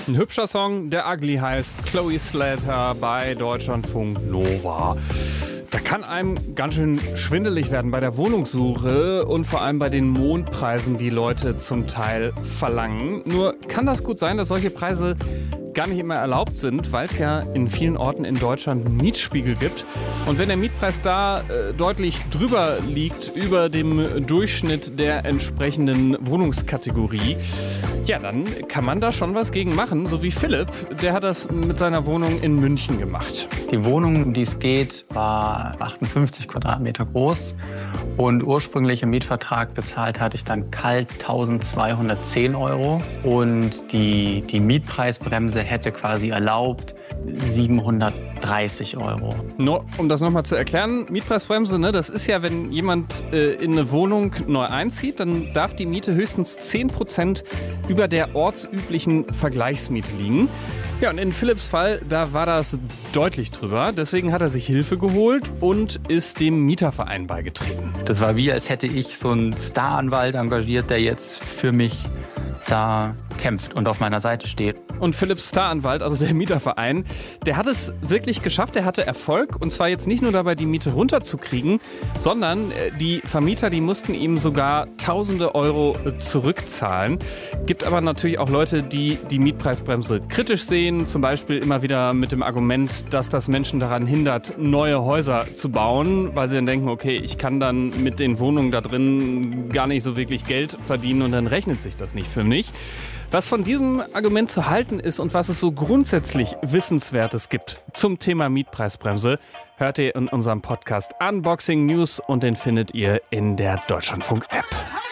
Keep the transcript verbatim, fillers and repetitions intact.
Ein hübscher Song, der Ugly heißt, Chloe Slater bei Deutschlandfunk Nova. Da kann einem ganz schön schwindelig werden bei der Wohnungssuche und vor allem bei den Mondpreisen, die Leute zum Teil verlangen. Nur kann das gut sein, dass solche Preise gar nicht immer erlaubt sind, weil es ja in vielen Orten in Deutschland einen Mietspiegel gibt. Und wenn der Mietpreis da äh, deutlich drüber liegt, über dem Durchschnitt der entsprechenden Wohnungskategorie, ja, dann kann man da schon was gegen machen. So wie Philipp, der hat das mit seiner Wohnung in München gemacht. Die Wohnung, um die es geht, war achtundfünfzig Quadratmeter groß. Und ursprünglich im Mietvertrag bezahlt hatte ich dann kalt eintausendzweihundertzehn Euro. Und die, die Mietpreisbremse hätte quasi erlaubt siebenhundertdreißig Euro. Nur, um das nochmal zu erklären, Mietpreisbremse, ne, das ist ja, wenn jemand äh, in eine Wohnung neu einzieht, dann darf die Miete höchstens zehn Prozent über der ortsüblichen Vergleichsmiete liegen. Ja, und in Philipps Fall, da war das deutlich drüber. Deswegen hat er sich Hilfe geholt und ist dem Mieterverein beigetreten. Das war wie, als hätte ich so einen Staranwalt engagiert, der jetzt für mich da kämpft und auf meiner Seite steht. Und Philipps Staranwalt, also der Mieterverein, der hat es wirklich geschafft, der hatte Erfolg. Und zwar jetzt nicht nur dabei, die Miete runterzukriegen, sondern die Vermieter, die mussten ihm sogar tausende Euro zurückzahlen. Gibt aber natürlich auch Leute, die die Mietpreisbremse kritisch sehen, zum Beispiel immer wieder mit dem Argument, dass das Menschen daran hindert, neue Häuser zu bauen, weil sie dann denken, okay, ich kann dann mit den Wohnungen da drin gar nicht so wirklich Geld verdienen und dann rechnet sich das nicht für mich. Was von diesem Argument zu halten ist und was es so grundsätzlich Wissenswertes gibt zum Thema Mietpreisbremse, hört ihr in unserem Podcast Unboxing News und den findet ihr in der Deutschlandfunk-App.